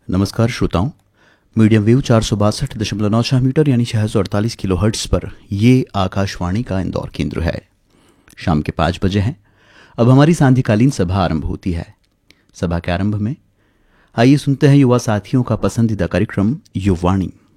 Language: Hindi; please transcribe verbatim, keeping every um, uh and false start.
नमस्कार श्रोताओं, मीडियम वेव चार सौ बासठ दशमलव नौ छह मीटर यानी छः सौ अड़तालीस किलो हर्ट्स पर ये आकाशवाणी का इंदौर केंद्र है। शाम के पाँच बजे हैं। अब हमारी सांध्यकालीन सभा आरंभ होती है। सभा के आरंभ में आइए सुनते हैं युवा साथियों का पसंदीदा कार्यक्रम युवाणी।